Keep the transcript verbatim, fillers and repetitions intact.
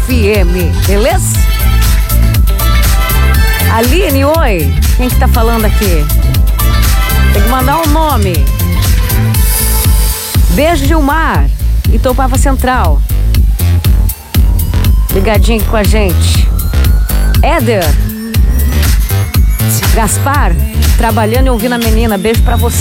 F M, beleza? Aline, oi. Quem que tá falando aqui? Tem que mandar um nome. Beijo, Gilmar. Itopava Central. Ligadinho aqui com a gente. Éder. Gaspar, trabalhando e ouvindo a menina. Beijo pra você.